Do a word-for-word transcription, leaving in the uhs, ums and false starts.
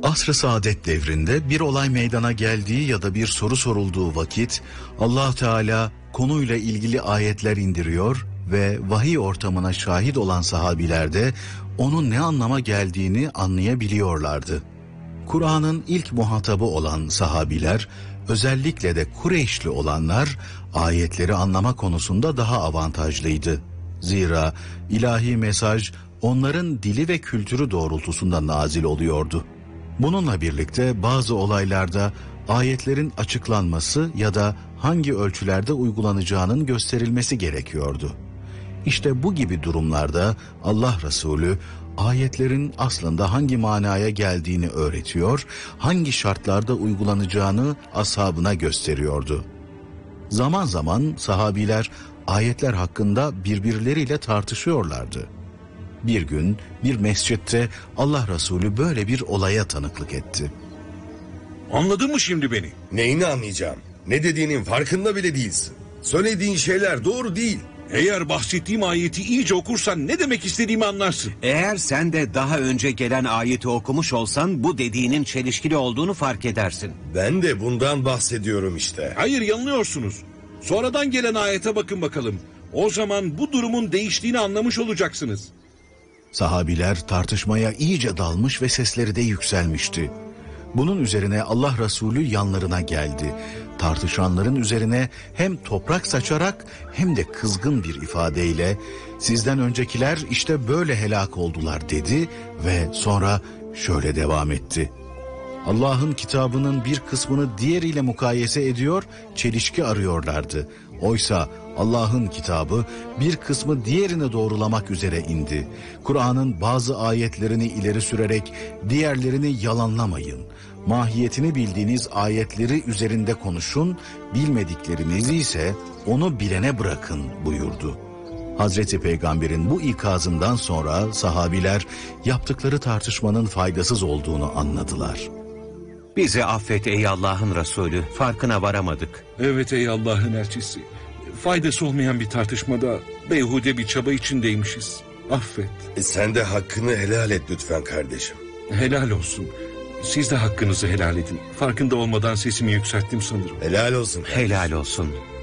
Asr-ı Saadet devrinde bir olay meydana geldiği ya da bir soru sorulduğu vakit Allah Teala konuyla ilgili ayetler indiriyor ve vahiy ortamına şahit olan sahabiler de onun ne anlama geldiğini anlayabiliyorlardı. Kur'an'ın ilk muhatabı olan sahabiler, özellikle de Kureyşli olanlar ayetleri anlama konusunda daha avantajlıydı. Zira ilahi mesaj onların dili ve kültürü doğrultusunda nazil oluyordu. Bununla birlikte bazı olaylarda ayetlerin açıklanması ya da hangi ölçülerde uygulanacağının gösterilmesi gerekiyordu. İşte bu gibi durumlarda Allah Resulü ayetlerin aslında hangi manaya geldiğini öğretiyor, hangi şartlarda uygulanacağını ashabına gösteriyordu. Zaman zaman sahabiler ayetler hakkında birbirleriyle tartışıyorlardı. Bir gün bir mescitte Allah Resulü böyle bir olaya tanıklık etti. Anladın mı şimdi beni? Neyini anlayacağım? Ne dediğinin farkında bile değilsin. Söylediğin şeyler doğru değil. Eğer bahsettiğim ayeti iyice okursan ne demek istediğimi anlarsın. Eğer sen de daha önce gelen ayeti okumuş olsan bu dediğinin çelişkili olduğunu fark edersin. Ben de bundan bahsediyorum işte. Hayır, yanılıyorsunuz. Sonradan gelen ayete bakın bakalım. O zaman bu durumun değiştiğini anlamış olacaksınız. Sahabiler tartışmaya iyice dalmış ve sesleri de yükselmişti. Bunun üzerine Allah Resulü yanlarına geldi. Tartışanların üzerine hem toprak saçarak hem de kızgın bir ifadeyle "Sizden öncekiler işte böyle helak oldular" dedi ve sonra şöyle devam etti. Allah'ın kitabının bir kısmını diğeriyle mukayese ediyor, çelişki arıyorlardı. Oysa Allah'ın kitabı bir kısmı diğerini doğrulamak üzere indi. Kur'an'ın bazı ayetlerini ileri sürerek diğerlerini yalanlamayın. Mahiyetini bildiğiniz ayetleri üzerinde konuşun, bilmediklerinizi ise onu bilene bırakın buyurdu. Hazreti Peygamber'in bu ikazından sonra sahabiler yaptıkları tartışmanın faydasız olduğunu anladılar. Bizi affet ey Allah'ın Resulü, farkına varamadık. Evet ey Allah'ın elçisi. Faydası olmayan bir tartışmada beyhude bir çaba içindeymişiz. Affet. E sen de hakkını helal et lütfen kardeşim. Helal olsun. Siz de hakkınızı helal edin. Farkında olmadan sesimi yükselttim sanırım. Helal olsun kardeşim. Helal olsun.